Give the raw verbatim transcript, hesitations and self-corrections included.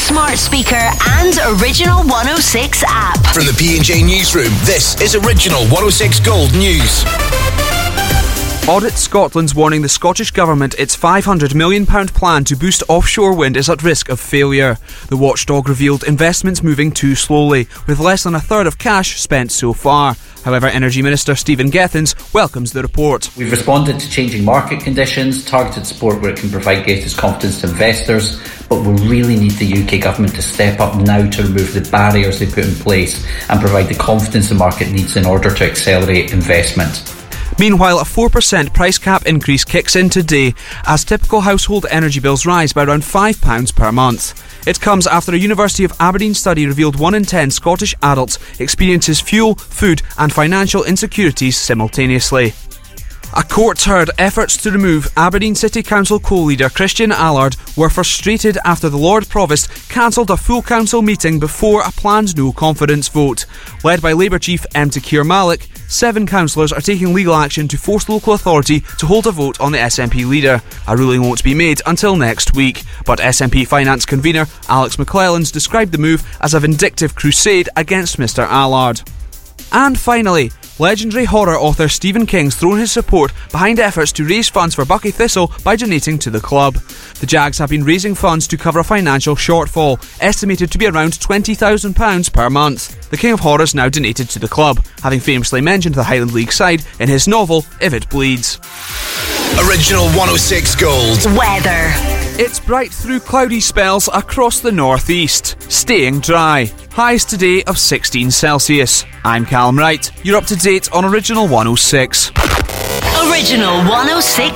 smart speaker and Original one oh six app. From the P and J Newsroom, this is Original one oh six Gold News. Audit Scotland's warning the Scottish Government its five hundred million pounds plan to boost offshore wind is at risk of failure. The watchdog revealed investments moving too slowly, with less than a third of cash spent so far. However, Energy Minister Stephen Gethins welcomes the report. We've responded to changing market conditions, targeted support where it can provide greatest confidence to investors, but we really need the U K Government to step up now to remove the barriers they put in place and provide the confidence the market needs in order to accelerate investment. Meanwhile, a four percent price cap increase kicks in today as typical household energy bills rise by around five pounds per month. It comes after a University of Aberdeen study revealed one in ten Scottish adults experiences fuel, food and financial insecurities simultaneously. A court heard efforts to remove Aberdeen City Council co-leader Christian Allard were frustrated after the Lord Provost cancelled a full council meeting before a planned no-confidence vote. Led by Labour Chief M. Takir Malik, seven councillors are taking legal action to force local authority to hold a vote on the S N P leader. A ruling won't be made until next week, but S N P Finance convener Alex McClellan's described the move as a vindictive crusade against Mr Allard. And finally, legendary horror author Stephen King's thrown his support behind efforts to raise funds for Buckie Thistle by donating to the club. The Jags have been raising funds to cover a financial shortfall, estimated to be around twenty thousand pounds per month. The King of Horrors now donated to the club, having famously mentioned the Highland League side in his novel If It Bleeds. Original one oh six Gold. Weather. It's bright through cloudy spells across the northeast, staying dry. Highs today of sixteen Celsius. I'm Callum Wright. You're up to date on Original one oh six. Original one oh six